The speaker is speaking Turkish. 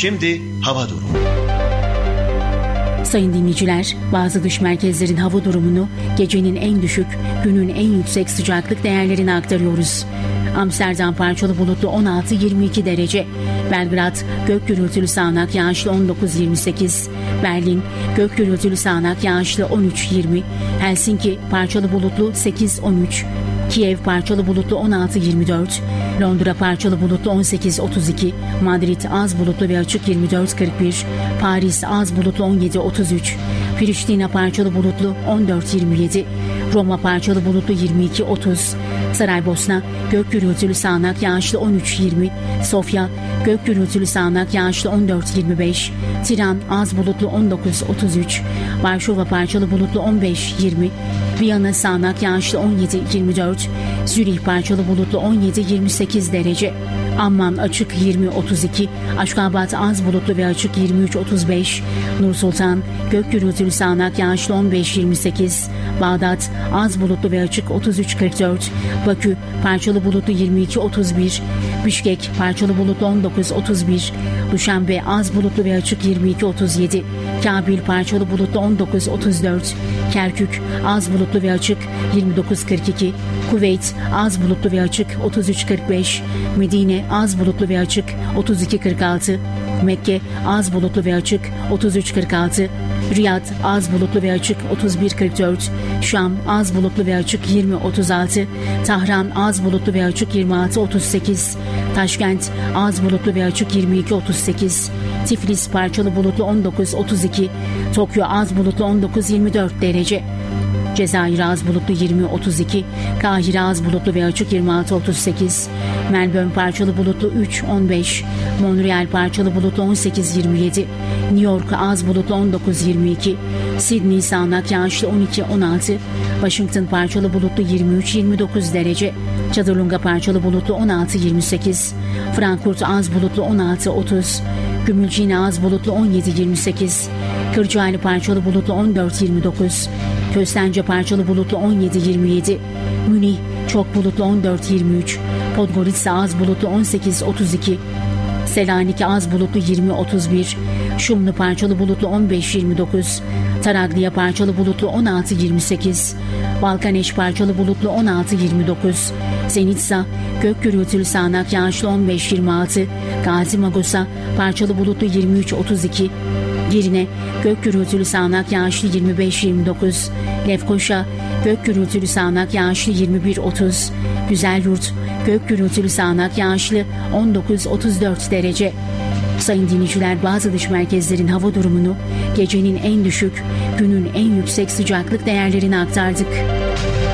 Şimdi hava durumu. Sayın dinleyiciler, bazı dış merkezlerin hava durumunu, gecenin en düşük, günün en yüksek sıcaklık değerlerini aktarıyoruz. Amsterdam parçalı bulutlu 16-22 derece. Belgrad gök gürültülü sağanak yağışlı 19-28. Berlin gök gürültülü sağanak yağışlı 13-20. Helsinki parçalı bulutlu 8-13. Kiev parçalı bulutlu 16-24. Londra parçalı bulutlu 18-32. Madrid az bulutlu ve açık 24-41. Paris az bulutlu 17-33. Priştina parçalı bulutlu 14-27. Roma parçalı bulutlu 22-30. Saraybosna gök gürültülü sağanak yağışlı 13-20. Sofya gök gürültülü sağanak yağışlı 14-25. Tiran az bulutlu 19-33. Varşova parçalı bulutlu 15-20. Viyana sağanak yağışlı 17-24. Zürih parçalı bulutlu 17-28 derece. Amman açık 20-32. Aşkabat az bulutlu ve açık 23-35. Nur Sultan gök gürültülü sağanak yağışlı 15-28. Bağdat az bulutlu ve açık 33-44. Bakü parçalı bulutlu 22-31. Bişkek parçalı bulutlu 19-31. Duşanbe az bulutlu ve açık 22-37. Kabil parçalı bulutlu 19-34. Kerkük az bulutlu ve açık 29-42. Kuveyt az bulutlu ve açık 33-45. Medine az bulutlu ve açık 32-46. Mekke az bulutlu ve açık 33-46. Riyad az bulutlu ve açık 31-44. Şam az bulutlu ve açık 20-36. Tahran az bulutlu ve açık 26-38. Taşkent az bulutlu ve açık 22-38. Tiflis parçalı bulutlu 19-32. Tokyo az bulutlu 19-24 derece. Cezayir az bulutlu 20-32. Kahire az bulutlu ve açık 26-38. Melbourne parçalı bulutlu 3-15. Montreal parçalı bulutlu 18-27. New York az bulutlu 19-22. Sydney sağanak yağışlı 12-16. Washington parçalı bulutlu 23-29 derece. Çadırlunga parçalı bulutlu 16-28. Frankfurt az bulutlu 16-30. Gümülcine az bulutlu 17-28. Kırcaali parçalı bulutlu 14-29. Köstence parçalı bulutlu 17-27. Münih çok bulutlu 14-23. Podgorica az bulutlu 18-32. Selanik az bulutlu 20-31. Şumlu parçalı bulutlu 15-29. Taraglia parçalı bulutlu 16-28. Balkaneş parçalı bulutlu 16-29. Zenitsa gök gürültülü sağanak yağışlı 15-26. Gazi Magosa parçalı bulutlu 23-32. Girne gök gürültülü sağanak yağışlı 25-29. Lefkoşa gök gürültülü sağanak yağışlı 21-30. Güzelyurt gök gürültülü sağanak yağışlı 19-34 derece. Sayın dinleyiciler, bazı dış merkezlerin hava durumunu, gecenin en düşük, günün en yüksek sıcaklık değerlerini aktardık.